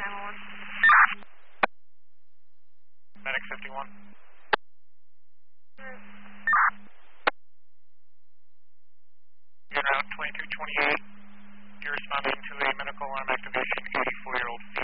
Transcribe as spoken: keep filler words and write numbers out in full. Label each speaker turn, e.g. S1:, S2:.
S1: nine one one.
S2: Medic fifty-one. You're now twenty-three twenty-eight. You're responding to a medical alarm activation, eighty-four-year-old female.